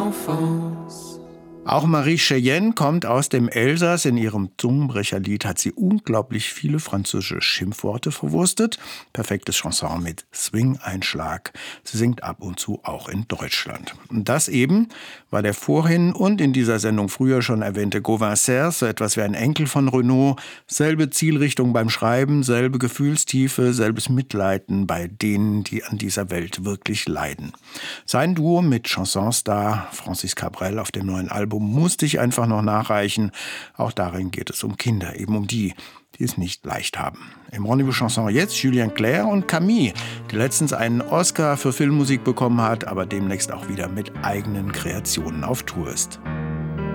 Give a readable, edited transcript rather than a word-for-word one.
enfance. Auch Marie Cheyenne kommt aus dem Elsass. In ihrem Zungenbrecherlied hat sie unglaublich viele französische Schimpfworte verwurstet. Perfektes Chanson mit Swing-Einschlag. Sie singt ab und zu auch in Deutschland. Und das eben, weil der vorhin und in dieser Sendung früher schon erwähnte Gauvin Serre, so etwas wie ein Enkel von Renaud, selbe Zielrichtung beim Schreiben, selbe Gefühlstiefe, selbes Mitleiden bei denen, die an dieser Welt wirklich leiden. Sein Duo mit Chansonstar Francis Cabrel auf dem neuen Album musste ich einfach noch nachreichen. Auch darin geht es um Kinder, eben um die es nicht leicht haben. Im Rendezvous Chanson jetzt Julien Clerc und Camille, die letztens einen Oscar für Filmmusik bekommen hat, aber demnächst auch wieder mit eigenen Kreationen auf Tour ist.